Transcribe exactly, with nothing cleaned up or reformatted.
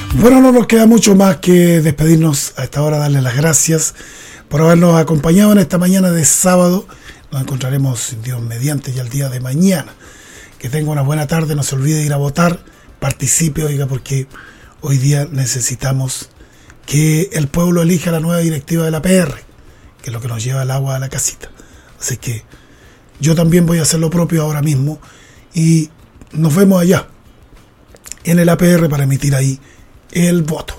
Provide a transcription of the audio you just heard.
Bueno, no nos queda mucho más que despedirnos a esta hora, darles las gracias por habernos acompañado en esta mañana de sábado. Nos encontraremos, Dios mediante, ya el día de mañana. Que tenga una buena tarde, no se olvide ir a votar, participe, oiga, porque hoy día necesitamos que el pueblo elija la nueva directiva de la P R, que es lo que nos lleva el agua a la casita. Así que yo también voy a hacer lo propio ahora mismo y nos vemos allá en el A P R para emitir ahí el voto.